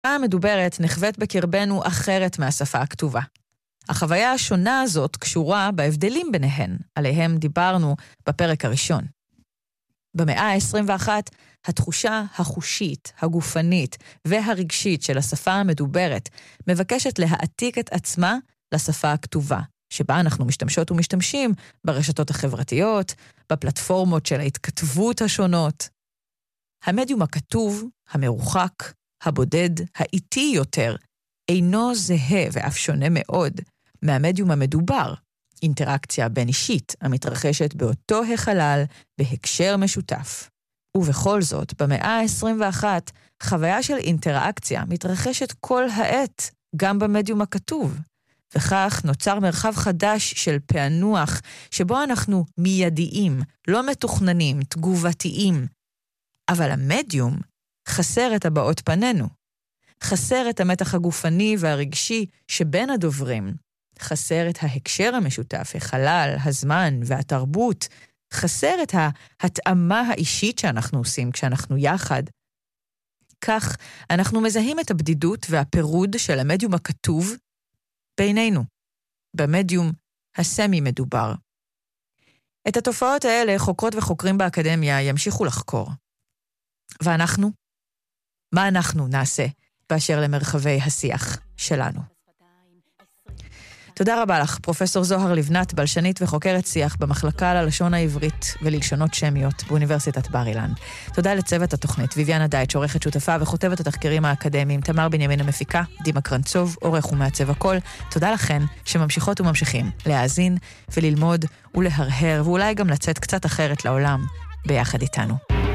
המדוברת נחוות בקרבנו אחרת מהשפה הכתובה. החוויה השונה הזאת קשורה בהבדלים ביניהן, עליהם דיברנו בפרק הראשון. במאה ה-21, התחושה החושית, הגופנית והרגשית של השפה המדוברת מבקשת להעתיק את עצמה לשפה הכתובה, שבה אנחנו משתמשות ומשתמשים ברשתות החברתיות, בפלטפורמות של ההתכתבות השונות. המדיום הכתוב, המרוחק, הבודד, האיטי יותר, אינו זהה ואף שונה מאוד מהמדיום המדובר, אינטראקציה בין אישית המתרחשת באותו החלל בהקשר משותף. ובכל זאת, במאה ה-21, חוויה של אינטראקציה מתרחשת כל העת, גם במדיום הכתוב. וכך נוצר מרחב חדש של פענוח, שבו אנחנו מיידיים, לא מתוכננים, תגובתיים. אבל המדיום חסר את הבעות פנינו. חסר את המתח הגופני והרגשי שבין הדוברים. חסר את ההקשר המשותף, החלל, הזמן והתרבות. חסר את ההתאמה האישית שאנחנו עושים כשאנחנו יחד. כך אנחנו מזהים את הבדידות והפירוד של המדיום הכתוב בינינו, במדיום הסמי מדובר. את התופעות האלה חוקרות וחוקרים באקדמיה ימשיכו לחקור. ואנחנו? מה אנחנו נעשה באשר למרחבי השיח שלנו? תודה רבה לך, פרופסור זוהר לבנת, בלשנית וחוקרת שיח במחלקה ללשון העברית וללשונות שמיות באוניברסיטת בר אילן. תודה לצוות התוכנית, ויביאנה דייטש, עורכת שותפה וכותבת התחקירים האקדמיים, תמר בנימין המפיקה, דימה קרנצוב, עורך ומעצב הכל. תודה לכן שממשיכות וממשיכים להאזין וללמוד ולהרהר, ואולי גם לצאת קצת אחרת לעולם ביחד איתנו.